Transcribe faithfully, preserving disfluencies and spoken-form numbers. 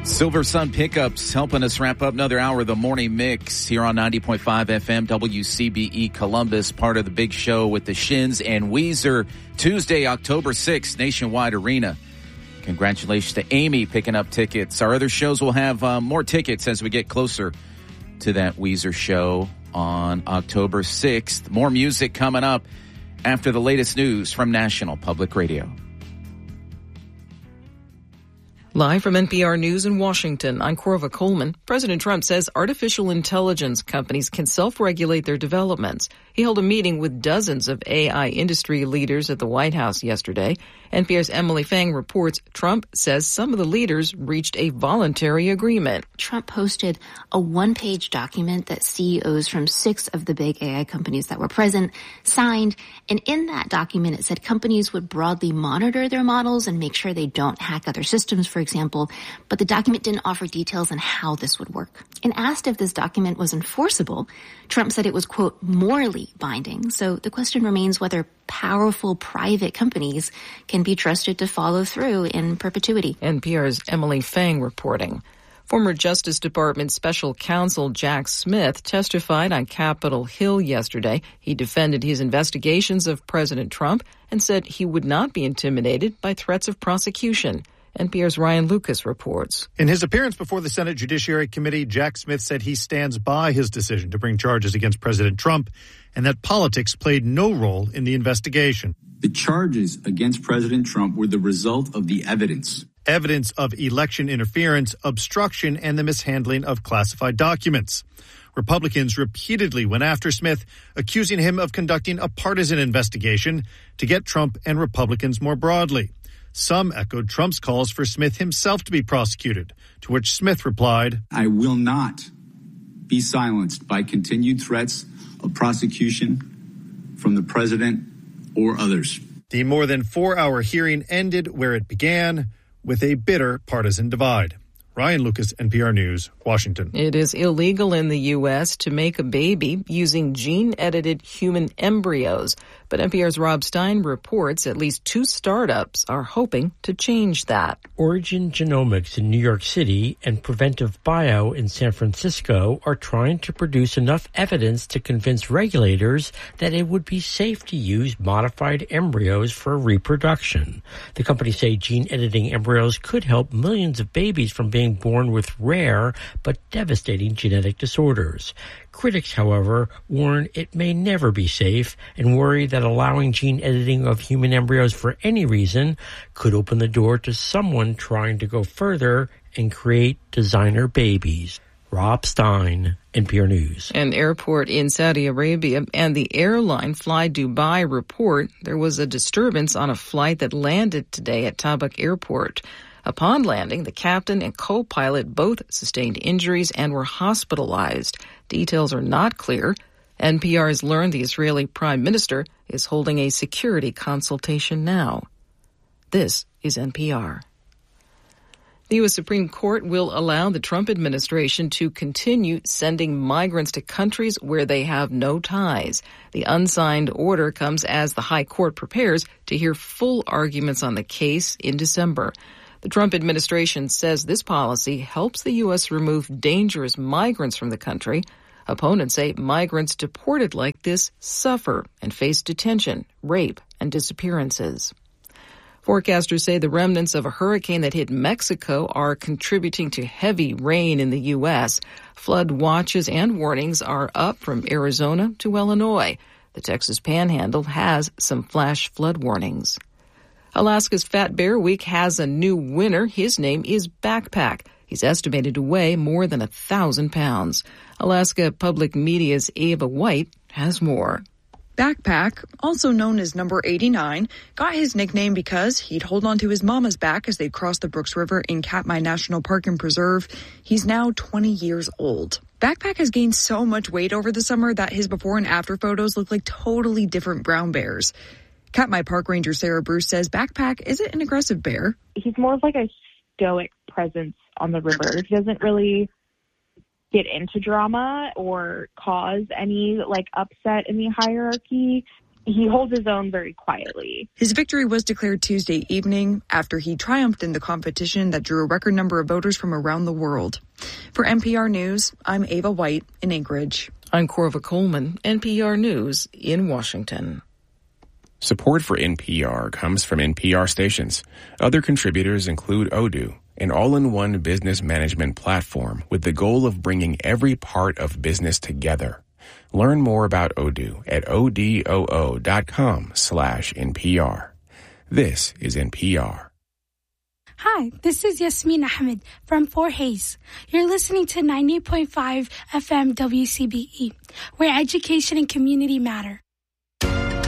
Silver Sun Pickups helping us wrap up another hour of the morning mix here on ninety point five F M W C B E Columbus, part of the big show with the Shins and Weezer, Tuesday, October sixth, Nationwide Arena. Congratulations to Amy picking up tickets. Our other shows will have uh, more tickets as we get closer to that Weezer show on October sixth. More music coming up after the latest news from National Public Radio. Live from N P R News in Washington, I'm Corva Coleman. President Trump says artificial intelligence companies can self-regulate their developments. He held a meeting with dozens of A I industry leaders at the White House yesterday. N P R's Emily Fang reports Trump says some of the leaders reached a voluntary agreement. Trump posted a one-page document that C E Os from six of the big A I companies that were present signed. And in that document, it said companies would broadly monitor their models and make sure they don't hack other systems, for example. But the document didn't offer details on how this would work. And asked if this document was enforceable, Trump said it was, quote, morally binding. So the question remains whether powerful private companies can be trusted to follow through in perpetuity. N P R's Emily Fang reporting. Former Justice Department Special Counsel Jack Smith testified on Capitol Hill yesterday. He defended his investigations of President Trump and said he would not be intimidated by threats of prosecution. N P R's Ryan Lucas reports. In his appearance before the Senate Judiciary Committee, Jack Smith said he stands by his decision to bring charges against President Trump and that politics played no role in the investigation. The charges against President Trump were the result of the evidence. Evidence of election interference, obstruction, and the mishandling of classified documents. Republicans repeatedly went after Smith, accusing him of conducting a partisan investigation to get Trump and Republicans more broadly. Some echoed Trump's calls for Smith himself to be prosecuted, to which Smith replied, I will not be silenced by continued threats of prosecution from the president or others. The more than four-hour hearing ended where it began, with a bitter partisan divide. Ryan Lucas, N P R News, Washington. It is illegal in the U S to make a baby using gene-edited human embryos. But N P R's Rob Stein reports at least two startups are hoping to change that. Origin Genomics in New York City and Preventive Bio in San Francisco are trying to produce enough evidence to convince regulators that it would be safe to use modified embryos for reproduction. The companies say gene-editing embryos could help millions of babies from being born with rare but devastating genetic disorders. Critics, however, warn it may never be safe and worry that allowing gene editing of human embryos for any reason could open the door to someone trying to go further and create designer babies. Rob Stein, N P R News. An airport in Saudi Arabia and the airline Fly Dubai report there was a disturbance on a flight that landed today at Tabuk Airport. Upon landing, the captain and co-pilot both sustained injuries and were hospitalized. Details are not clear. N P R has learned the Israeli Prime Minister is holding a security consultation now. This is N P R. The U S Supreme Court will allow the Trump administration to continue sending migrants to countries where they have no ties. The unsigned order comes as the High Court prepares to hear full arguments on the case in December. The Trump administration says this policy helps the U S remove dangerous migrants from the country. Opponents say migrants deported like this suffer and face detention, rape, and disappearances. Forecasters say the remnants of a hurricane that hit Mexico are contributing to heavy rain in the U S. Flood watches and warnings are up from Arizona to Illinois. The Texas Panhandle has some flash flood warnings. Alaska's Fat Bear Week has a new winner. His name is Backpack. He's estimated to weigh more than a thousand pounds. Alaska Public Media's Ava White has more. Backpack, also known as Number eighty-nine, got his nickname because he'd hold on to his mama's back as they'd cross the Brooks River in Katmai National Park and Preserve. He's now twenty years old. Backpack has gained so much weight over the summer that his before and after photos look like totally different brown bears. Katmai Park Ranger Sarah Bruce says Backpack isn't an aggressive bear. He's more of like a stoic presence on the river. He doesn't really get into drama or cause any like upset in the hierarchy. he holds his own very quietly. His victory was declared Tuesday evening after he triumphed in the competition that drew a record number of voters from around the world. For N P R News, I'm Ava White in Anchorage. I'm Corva Coleman, N P R News in Washington. Support for N P R comes from N P R stations. Other contributors include Odoo, an all-in-one business management platform with the goal of bringing every part of business together. Learn more about Odoo at odoo.com slash NPR. This is N P R. Hi, this is Yasmin Ahmed from Fort Hayes. You're listening to ninety point five F M W C B E, where education and community matter.